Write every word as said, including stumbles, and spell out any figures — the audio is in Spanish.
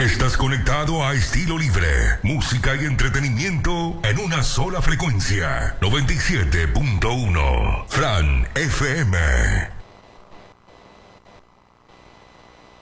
Estás conectado a Estilo Libre, música y entretenimiento en una sola frecuencia. noventa y siete punto uno Fran F M.